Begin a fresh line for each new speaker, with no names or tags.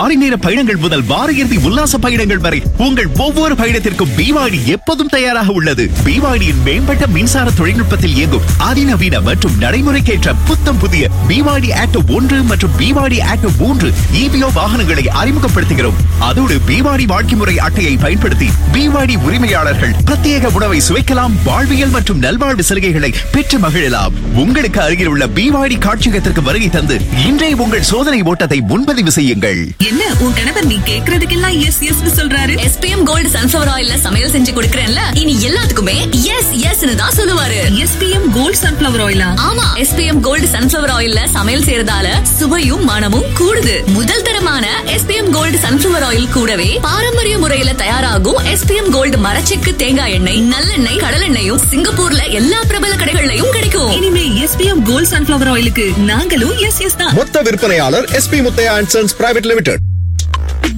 மாலை நேர பயணங்கள் முதல் வார இறுதி உல்லாச பயணங்கள் வரை உங்கள் ஒவ்வொரு பயணத்திற்கும் பிவாடி எப்போதும் தயாராக உள்ளது. பிவாடியின் மேம்பட்ட மின்சார தொழில்நுட்பத்தில் இயங்கும் அதிநவீன மற்றும் நடைமுறைக்கேற்ற புத்தம் புதிய பிவாடி ஆட்டோ 1 மற்றும் பிவாடி ஆட்டோ 3 EVO வாகனங்களை அறிமுகப்படுத்துகிறோம். அதோடு பிவாடி வாழ்க்கை முறை அட்டையை பயன்படுத்தி பிவாடி உரிமையாளர்கள் பிரத்யேக உணவை சுவைக்கலாம், வாழ்வியல் மற்றும் நல்வாழ்வு சலுகைகளை பெற்று மகிழலாம். உங்களுக்கு அருகில் உள்ள பிவாடி காட்சியகத்திற்கு வருகை தந்து இன்றைய உங்கள் சோதனை ஓட்டத்தை முன்பதிவு செய்யுங்கள்.
என்ன உன் கணவர் நீ கேக்குறதுக்கெல்லாம் எஸ் எஸ் சொல்றாரு?
SPM கோல்டு சன்ஃபிளவர் ஆயில்ல சமையல் செஞ்சு கொடுக்கறேன்ல, இனி எல்லாத்துக்குமே எஸ் எஸ்னு தான் சொல்லுவாரு.
SPM gold sunflower ஆயிலா?
ஆமா, SPM கோல்டு சன்ஃபிளவர் ஆயில்ல சமையல் செய்யறதால சுவையும் மனமும் கூடுது. முதல் தரமான SPM கோல்டு சன்ஃபிளவர் ஆயில் கூடவே பாரம்பரிய முறையில தயாராகும் SPM கோல்டு மரச்செக்கு தேங்காய் எண்ணெய், நல்லெண்ணெய், கடலெண்ணெயும் சிங்கப்பூர்ல எல்லா பிரபல கடைகள்லயும் கிடைக்கும்.
இனிமே SPM கோல்டு சன்ஃபிளவர் ஆயிலுக்கு நாங்களும் எஸ் எஸ் தான்.
மொத்த விற்பனையாளர் SP Muthiah and sons private limited.